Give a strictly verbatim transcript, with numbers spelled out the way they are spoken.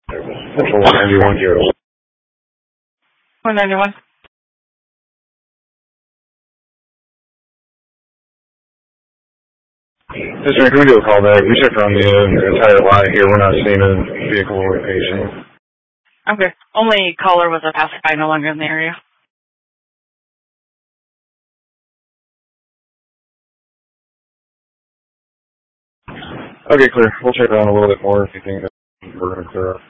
Central one ninety-one here. one ninety-one. Mister Can we do a call back? We checked around the uh, entire lot here. We're not seeing a vehicle location. Okay. Only caller was a passerby, no longer in the area. Okay, clear. We'll check around a little bit more if you think that we're going to clear up.